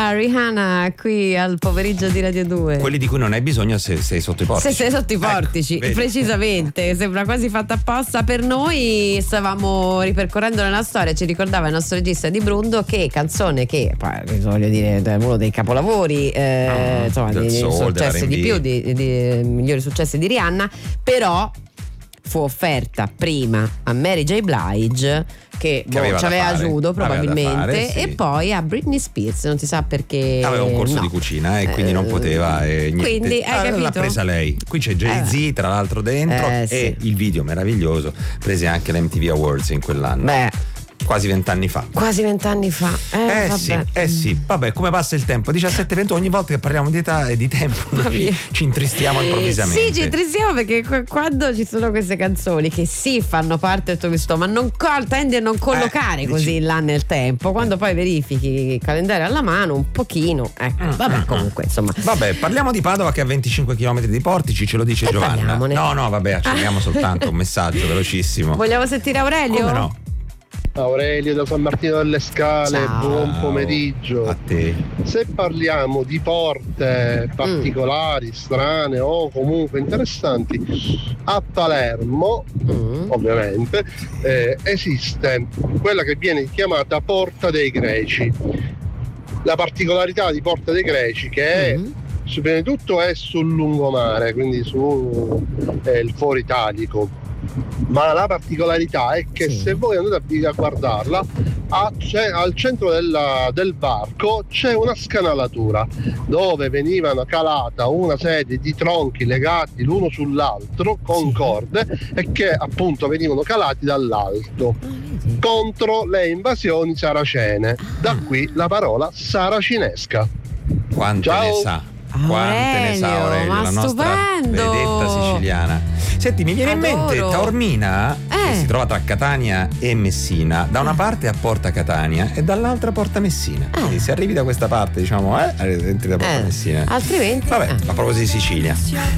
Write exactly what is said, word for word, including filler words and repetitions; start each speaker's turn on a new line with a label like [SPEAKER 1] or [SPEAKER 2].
[SPEAKER 1] era Rihanna qui al pomeriggio di Radio due.
[SPEAKER 2] Quelli di cui non hai bisogno se sei sotto i portici.
[SPEAKER 1] Se sei sotto i portici, ecco, precisamente, sembra quasi fatta apposta per noi. Stavamo ripercorrendo nella storia, ci ricordava il nostro regista Di Brundo che canzone che, voglio dire, è uno dei capolavori, eh, oh, insomma, dei successi di più, di, di migliori successi di Rihanna, però fu offerta prima a Mary J. Blige che, che boh, ci aveva judo probabilmente fare, sì. E poi a Britney Spears, non si sa perché
[SPEAKER 2] aveva un corso no. di cucina e quindi eh, non poteva e niente.
[SPEAKER 1] Quindi hai
[SPEAKER 2] allora,
[SPEAKER 1] capito?
[SPEAKER 2] L'ha presa lei. Qui c'è Jay-Z eh. tra l'altro dentro eh, sì. e il video meraviglioso, prese anche l'M T V Awards in quell'anno. Beh, quasi vent'anni fa.
[SPEAKER 1] Quasi vent'anni fa. Eh,
[SPEAKER 2] eh
[SPEAKER 1] vabbè.
[SPEAKER 2] sì, eh sì. Vabbè, come passa il tempo? diciassette venti, ogni volta che parliamo di età e di tempo ci, ci intristiamo improvvisamente.
[SPEAKER 1] Sì, ci intristiamo perché quando ci sono queste canzoni che sì fanno parte del tuo gusto, ma non tendi a non collocare eh, così dici... là nel tempo. Quando poi verifichi il calendario alla mano, un pochino. Ecco, mm, vabbè, mm, comunque, insomma.
[SPEAKER 2] Vabbè, parliamo di Padova che ha venticinque chilometri di portici, ce lo dice e Giovanna.
[SPEAKER 1] Parliamone.
[SPEAKER 2] No, no, vabbè, accendiamo soltanto un messaggio velocissimo.
[SPEAKER 1] Vogliamo sentire Aurelio?
[SPEAKER 2] Come no?
[SPEAKER 3] Aurelio da San Martino delle Scale,
[SPEAKER 1] ciao.
[SPEAKER 3] Buon pomeriggio.
[SPEAKER 2] A te.
[SPEAKER 3] Se parliamo di porte particolari, mm. strane o comunque interessanti, a Palermo mm. ovviamente eh, esiste quella che viene chiamata Porta dei Greci. La particolarità di Porta dei Greci che è mm. su, prima di tutto è sul lungomare, quindi su eh, il Foro Italico. Ma la particolarità è che sì. se voi andate a guardarla a, al centro della, del varco c'è una scanalatura dove venivano calata una serie di tronchi legati l'uno sull'altro con sì. corde e che appunto venivano calati dall'alto ah, contro le invasioni saracene. Da qui la parola saracinesca.
[SPEAKER 2] Quante
[SPEAKER 3] Ciao.
[SPEAKER 2] ne sa? Quante ne sa Aurelio,
[SPEAKER 1] ma
[SPEAKER 2] la nostra
[SPEAKER 1] stupendo.
[SPEAKER 2] vedetta siciliana. Senti, mi viene Adoro. in mente Taormina, eh. che si trova tra Catania e Messina. Da una parte a Porta Catania e dall'altra a Porta Messina. Eh. Quindi se arrivi da questa parte, diciamo, eh, entri da Porta eh. Messina.
[SPEAKER 1] Altrimenti.
[SPEAKER 2] Vabbè,
[SPEAKER 1] eh.
[SPEAKER 2] a proposito di Sicilia.